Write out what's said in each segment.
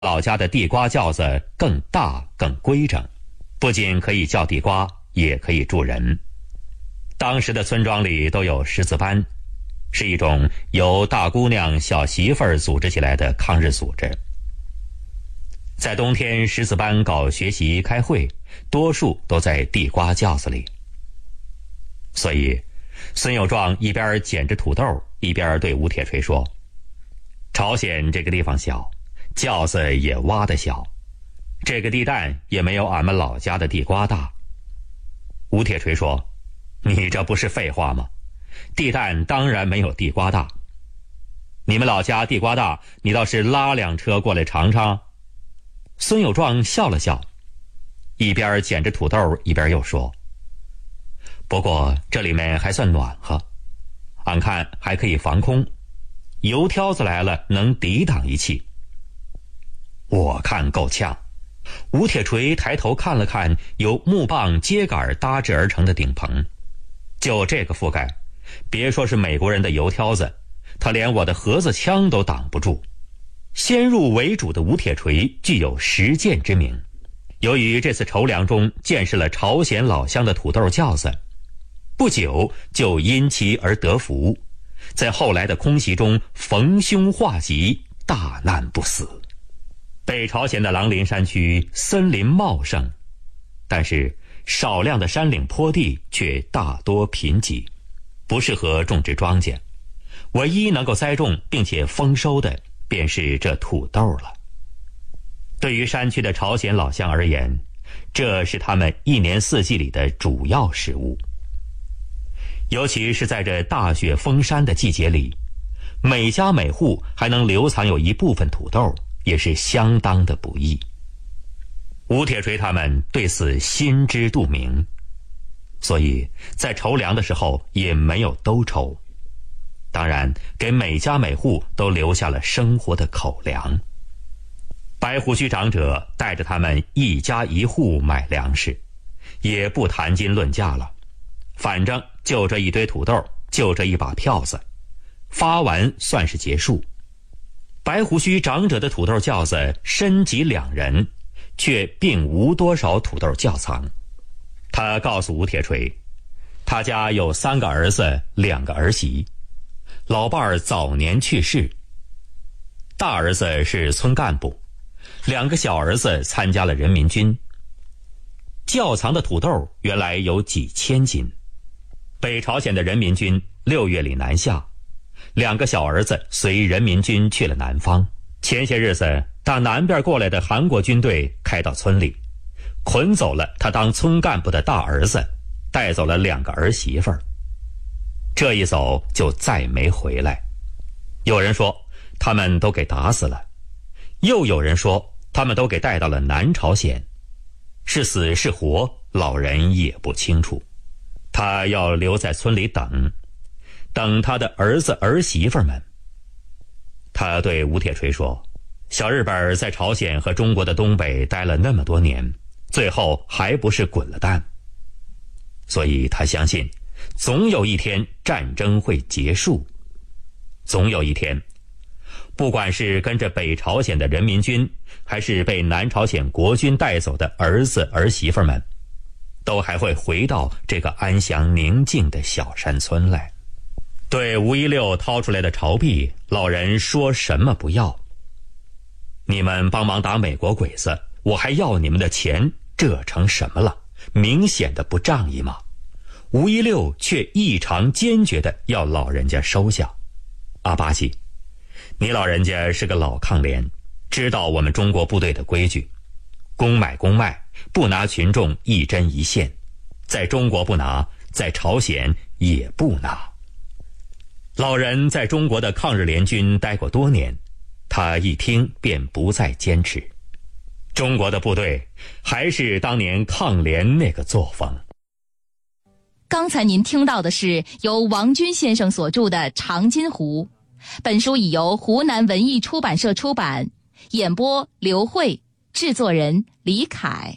老家的地瓜轿子更大更规整，不仅可以叫地瓜，也可以住人。当时的村庄里都有识字班，是一种由大姑娘小媳妇儿组织起来的抗日组织。在冬天识字班搞学习开会，多数都在地瓜轿子里。所以孙有壮一边捡着土豆，一边对吴铁锤说，朝鲜这个地方小，轿子也挖得小，这个地蛋也没有俺们老家的地瓜大。吴铁锤说，你这不是废话吗？地蛋当然没有地瓜大。你们老家地瓜大，你倒是拉辆车过来尝尝。孙有壮笑了笑，一边捡着土豆，一边又说，不过这里面还算暖和，俺看还可以防空，油挑子来了能抵挡一气。我看够呛。吴铁锤抬头看了看由木棒秸秆搭制而成的顶棚，就这个覆盖，别说是美国人的油挑子，他连我的盒子枪都挡不住。先入为主的吴铁锤具有实践之名，由于这次筹粮中见识了朝鲜老乡的土豆轿子，不久就因其而得福，在后来的空袭中逢凶化吉，大难不死。北朝鲜的狼林山区森林茂盛，但是少量的山岭坡地却大多贫瘠，不适合种植庄稼，唯一能够栽种并且丰收的便是这土豆了。对于山区的朝鲜老乡而言，这是他们一年四季里的主要食物。尤其是在这大雪封山的季节里，每家每户还能留藏有一部分土豆，也是相当的不易。吴铁锤他们对此心知肚明，所以在筹粮的时候也没有都筹，当然给每家每户都留下了生活的口粮。白胡须长者带着他们一家一户买粮食，也不谈斤论价了，反正就这一堆土豆，就这一把票子，发完算是结束。白胡须长者的土豆轿子身挤2人，却并无多少土豆窖藏。他告诉吴铁锤，他家有3个儿子2个儿媳，老伴儿早年去世，大儿子是村干部，2个小儿子参加了人民军。窖藏的土豆原来有几千斤。北朝鲜的人民军6月里南下，2个小儿子随人民军去了南方。前些日子打南边过来的韩国军队开到村里，捆走了他当村干部的大儿子，带走了2个儿媳妇儿。这一走就再没回来。有人说他们都给打死了，又有人说他们都给带到了南朝鲜，是死是活老人也不清楚。他要留在村里等他的儿子儿媳妇们。他对吴铁锤说，小日本在朝鲜和中国的东北待了那么多年，最后还不是滚了蛋。所以他相信总有一天战争会结束，总有一天，不管是跟着北朝鲜的人民军，还是被南朝鲜国军带走的儿子儿媳妇们，都还会回到这个安详宁静的小山村来。对吴一六掏出来的钞币，老人说什么不要。你们帮忙打美国鬼子，我还要你们的钱，这成什么了？明显的不仗义嘛。吴一六却异常坚决的要老人家收下。阿巴西，你老人家是个老抗联，知道我们中国部队的规矩，公买公卖，不拿群众一针一线，在中国不拿，在朝鲜也不拿。老人在中国的抗日联军待过多年，他一听便不再坚持。中国的部队还是当年抗联那个作风。 刚才您听到的是由王军先生所著的《长津湖》，本书已由湖南文艺出版社出版，演播刘慧，制作人李凯。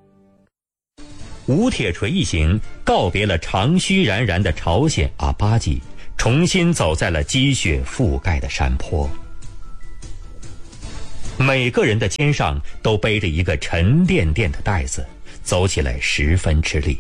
吴铁锤一行告别了长须冉冉的朝鲜阿巴吉，重新走在了积雪覆盖的山坡。 每个人的肩上都背着一个沉甸甸的袋子，走起来十分吃力。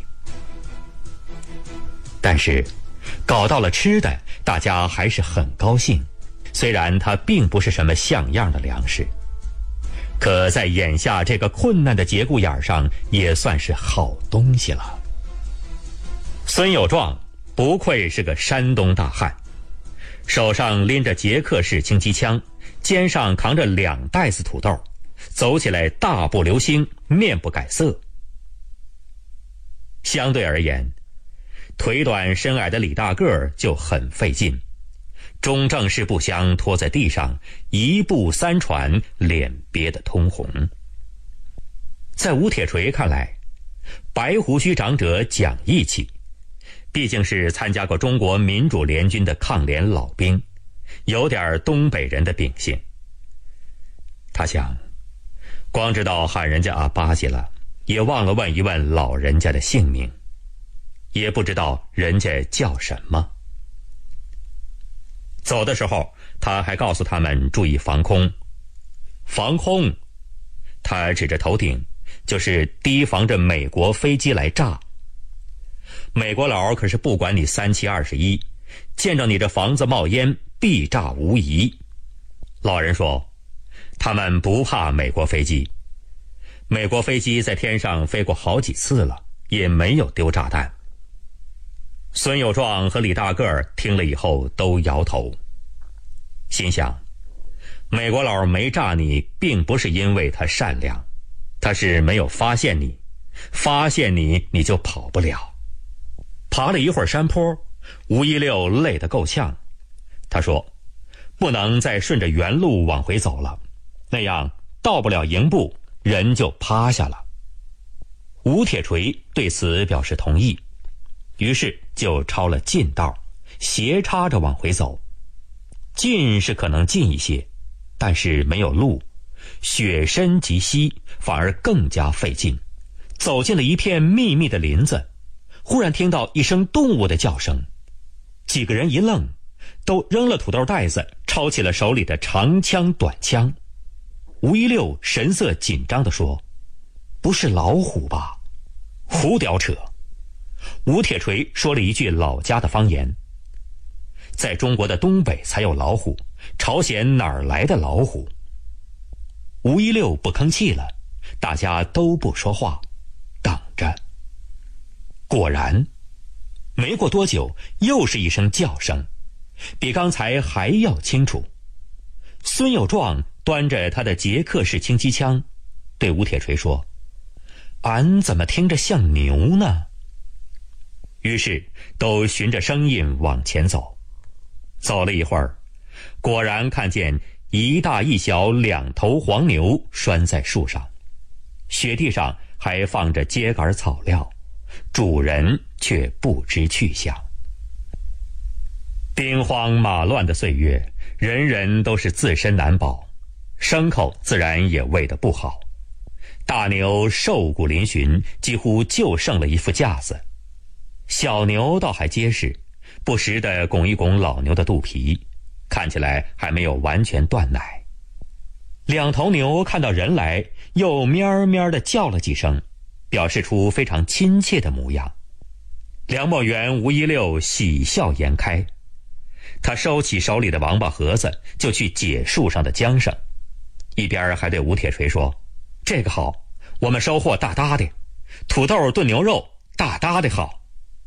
但是搞到了吃的，大家还是很高兴，虽然它并不是什么像样的粮食，可在眼下这个困难的节骨眼上，也算是好东西了。孙有壮不愧是个山东大汉，手上拎着捷克式轻机枪，肩上扛着2袋子土豆，走起来大步流星，面不改色。相对而言，腿短身矮的李大个儿就很费劲，中正式步枪拖在地上，一步3喘，脸憋得通红。在吴铁锤看来，白胡须长者讲义气，毕竟是参加过中国民主联军的抗联老兵，有点东北人的秉性。他想，光知道喊人家阿巴西了，也忘了问一问老人家的姓名，也不知道人家叫什么。走的时候，他还告诉他们注意防空。防空，他指着头顶，就是提防着美国飞机来炸。美国佬可是不管你3721，见着你这房子冒烟，必炸无疑。老人说，他们不怕美国飞机，美国飞机在天上飞过好几次了，也没有丢炸弹。孙有壮和李大个儿听了以后都摇头，心想，美国佬没炸你，并不是因为他善良，他是没有发现你，发现你你就跑不了。爬了一会儿山坡，吴一六累得够呛，他说，不能再顺着原路往回走了，那样到不了营部，人就趴下了。吴铁锤对此表示同意，于是就抄了近道，斜插着往回走。近是可能近一些，但是没有路，雪深及膝，反而更加费劲。走进了一片密密的林子，忽然听到一声动物的叫声，几个人一愣，都扔了土豆袋子，抄起了手里的长枪短枪。吴一六神色紧张地说，不是老虎吧？胡屌扯。吴铁锤说了一句老家的方言，在中国的东北才有老虎，朝鲜哪儿来的老虎？吴一六不吭气了，大家都不说话，等着。果然，没过多久，又是一声叫声，比刚才还要清楚。孙有壮端着他的捷克式轻机枪，对吴铁锤说，俺怎么听着像牛呢？于是都循着声音往前走。走了一会儿，果然看见一大一小2头黄牛拴在树上，雪地上还放着秸秆草料，主人却不知去向。兵荒马乱的岁月，人人都是自身难保，牲口自然也喂得不好。大牛瘦骨嶙峋，几乎就剩了一副架子，小牛倒还结实，不时地拱一拱老牛的肚皮，看起来还没有完全断奶。2头牛看到人来，又咩咩地叫了几声，表示出非常亲切的模样。梁墨园吴一六喜笑颜开，他收起手里的王八盒子，就去解树上的缰绳，一边还对吴铁锤说，这个好，我们收获大大的，土豆炖牛肉大大的好。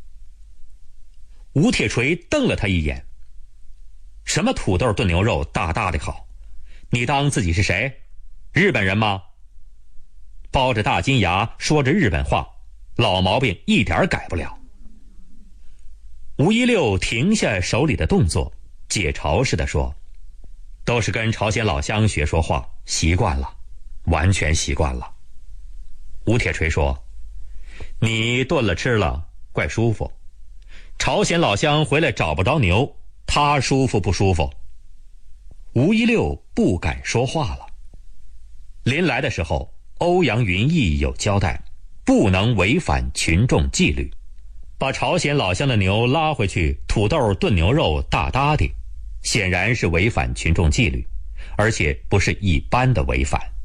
吴铁锤瞪了他一眼，什么土豆炖牛肉大大的好？你当自己是谁？日本人吗？包着大金牙说着日本话，老毛病一点改不了。吴一六停下手里的动作，解嘲似的说，都是跟朝鲜老乡学说话，习惯了，完全习惯了。吴铁锤说，你炖了吃了怪舒服，朝鲜老乡回来找不着牛，他舒服不舒服？吴一六不敢说话了。临来的时候，欧阳云逸有交代，不能违反群众纪律，把朝鲜老乡的牛拉回去，土豆炖牛肉大大的，显然是违反群众纪律， 而且不是一般的违反。